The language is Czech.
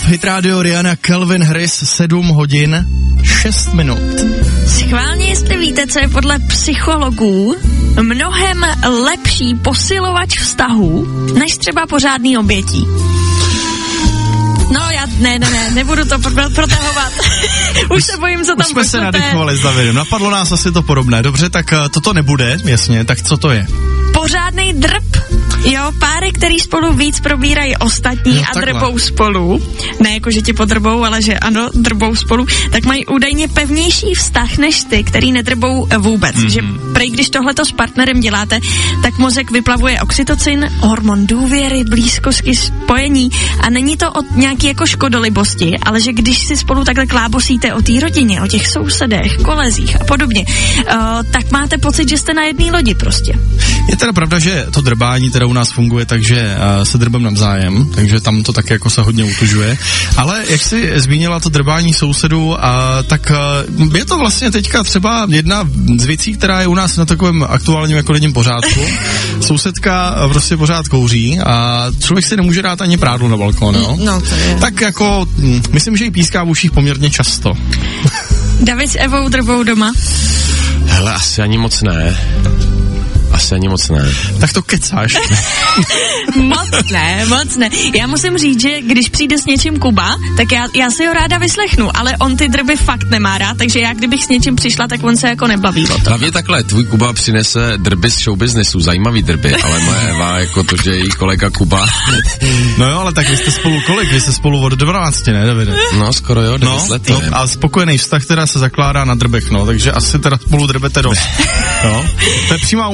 Hit Radio, Rihanna, Calvin Harris, 7 hodin, 6 minut. Schválně, jestli víte, co je podle psychologů mnohem lepší posilovač vztahů, než třeba pořádný obětí. No já, nebudu to protahovat. Už se bojím, co tam jsme se nadechovali s Davidem, napadlo nás asi to podobné. Dobře, tak toto nebude, jasně, tak co to je? Pořádnej drb. Jo, páry, který spolu víc probírají ostatní a drbou spolu. Ne jako, že ti podrbou, ale že ano, drbou spolu. Tak mají údajně pevnější vztah než ty, který nedrbou vůbec. Že prej, když tohleto s partnerem děláte, tak mozek vyplavuje oxytocin, hormon důvěry, blízkosti, spojení a není to od nějaký jako škodolibosti, ale že když si spolu takhle klábosíte o té rodině, o těch sousedech, kolezích a podobně, tak máte pocit, že jste na jedné lodi prostě. Je teda pravda, že to drbání teda u nás funguje, takže se drbem navzájem, takže tam to tak jako se hodně utužuje. Ale jak jsi zmínila to drbání sousedů, tak je to vlastně teďka třeba jedna z věcí, která je u nás na takovém aktuálním jako denním pořádku. Sousedka prostě pořád kouří a člověk si nemůže dát ani prádlo na balkon, jo? No, to je. Tak jako, myslím, že jí píská v uších poměrně často. David s Evou drbou doma? Hele, asi ani moc ne. Tak to kecáš. Moc ne. Já musím říct, že když přijde s něčím Kuba, tak já si ho ráda vyslechnu, ale on ty drby fakt nemá rád, takže já kdybych s něčím přišla, tak on se jako nebaví o to. Hlavně takhle, tvůj Kuba přinese drby z showbiznesu, zajímavý drby, ale moje Eva, jako to, že její kolega Kuba. No jo, ale tak vy jste spolu kolik? Vy jste spolu od 12, ne, Davide? No, skoro jo, 10 let. No, a spokojený vztah teda se zakládá na drbech, no, takže asi teda spolu drbete dost. No, to je přímá